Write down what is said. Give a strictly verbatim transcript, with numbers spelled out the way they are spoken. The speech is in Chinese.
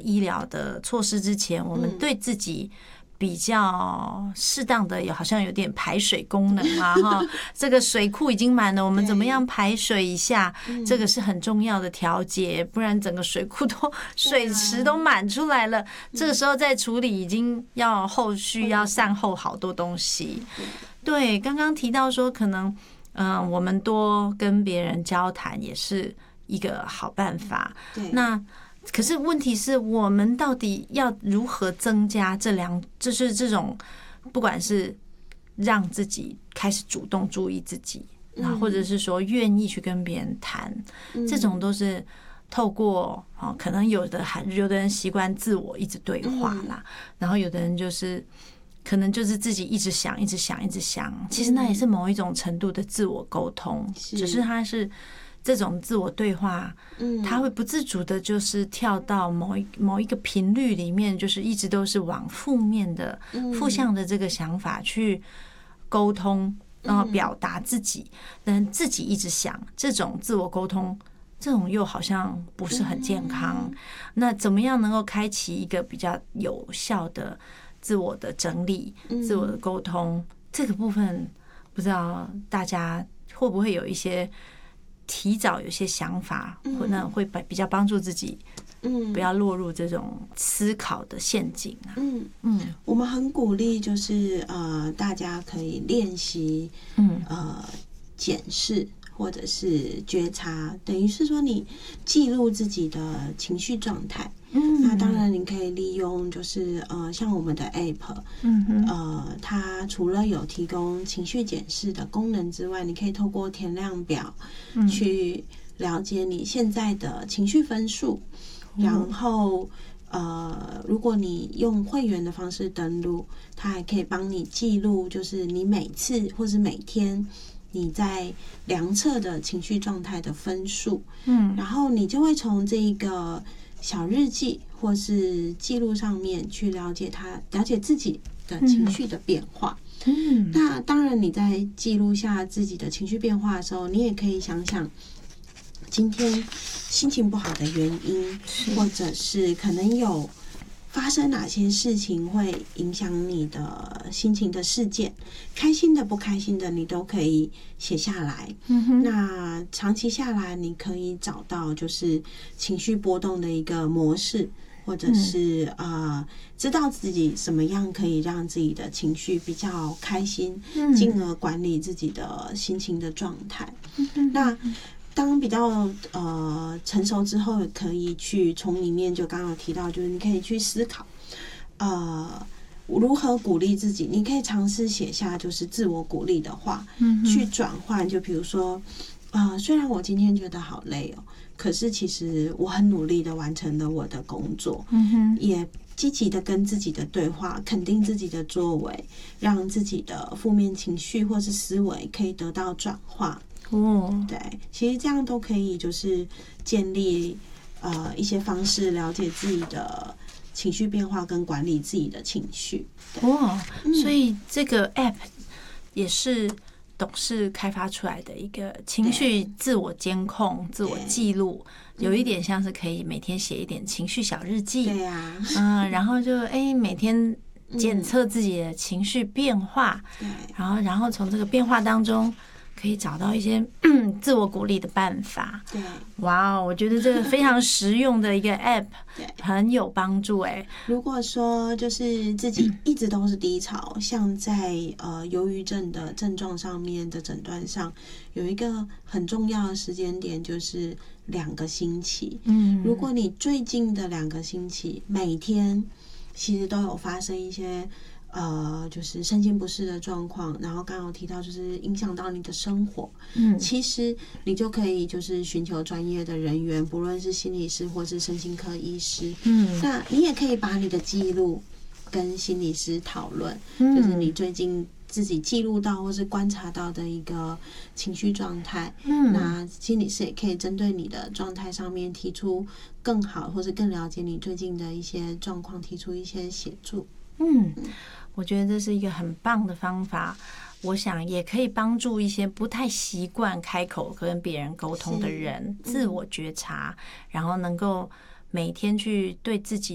医疗的措施之前，我们对自己比较适当的，有好像有点排水功能啊，哈，这个水库已经满了，我们怎么样排水一下？这个是很重要的调节，不然整个水库都水池都满出来了，这个时候再处理，已经要后续要善后好多东西。对，刚刚提到说，可能嗯、呃，我们多跟别人交谈也是一个好办法。那可是问题是我们到底要如何增加这两，就是这种不管是让自己开始主动注意自己，然后或者是说愿意去跟别人谈，这种都是透过哦，可能有的还有的人习惯自我一直对话啦，然后有的人就是可能就是自己一直想一直想一直想，其实那也是某一种程度的自我沟通，只是它是这种自我对话，它会不自主的，就是跳到某一某一个频率里面，就是一直都是往负面的、负向的这个想法去沟通，然后表达自己，但自己一直想，这种自我沟通，这种又好像不是很健康。那怎么样能够开启一个比较有效的自我的整理、自我的沟通？这个部分不知道大家会不会有一些提早有些想法，或那会比较帮助自己，嗯，不要落入这种思考的陷阱啊。 嗯嗯，我们很鼓励，就是呃，大家可以练习，嗯呃，检视或者是觉察，等于是说你记录自己的情绪状态。嗯，那当然你可以利用就是呃像我们的 App， 嗯呃它除了有提供情绪检视的功能之外，你可以透过填量表去了解你现在的情绪分数，嗯、然后呃如果你用会员的方式登录，它还可以帮你记录，就是你每次或是每天你在量测的情绪状态的分数，嗯，然后你就会从这个小日记或是记录上面去了解他，了解自己的情绪的变化。嗯，那当然你在记录下自己的情绪变化的时候，你也可以想想今天心情不好的原因，或者是可能有发生哪些事情会影响你的心情的事件，开心的不开心的你都可以写下来。嗯、那长期下来你可以找到就是情绪波动的一个模式，或者是、嗯、呃知道自己什么样可以让自己的情绪比较开心，进而管理自己的心情的状态。嗯、那当比较呃成熟之后，可以去从里面就刚刚有提到，就是你可以去思考，呃，如何鼓励自己。你可以尝试写下就是自我鼓励的话，嗯、去转换。就比如说，呃，虽然我今天觉得好累哦，可是其实我很努力的完成了我的工作，嗯哼，也积极的跟自己的对话，肯定自己的作为，让自己的负面情绪或是思维可以得到转化。哦，对，其实这样都可以，就是建立呃一些方式，了解自己的情绪变化跟管理自己的情绪。 哇，所以这个 App 也是董事开发出来的一个情绪自我监控、自我记录，有一点像是可以每天写一点情绪小日记。 对呀、啊， 嗯，然后就哎每天检测自己的情绪变化，对，然后然后从这个变化当中，可以找到一些自我鼓励的办法。 对， 哇，我觉得这个非常实用的一个 App， 很有帮助哎。 如果说就是自己一直都是低潮，像在呃忧郁症的症状上面的诊断上，有一个很重要的时间点，就是两个星期。嗯，如果你最近的两个星期每天其实都有发生一些呃，就是身心不适的状况，然后刚刚有提到就是影响到你的生活，嗯，其实你就可以就是寻求专业的人员，不论是心理师或是身心科医师，嗯，那你也可以把你的记录跟心理师讨论，嗯，就是你最近自己记录到或是观察到的一个情绪状态，嗯，那心理师也可以针对你的状态上面提出更好或是更了解你最近的一些状况，提出一些协助。 嗯，我觉得这是一个很棒的方法，我想也可以帮助一些不太习惯开口跟别人沟通的人自我觉察，然后能够每天去对自己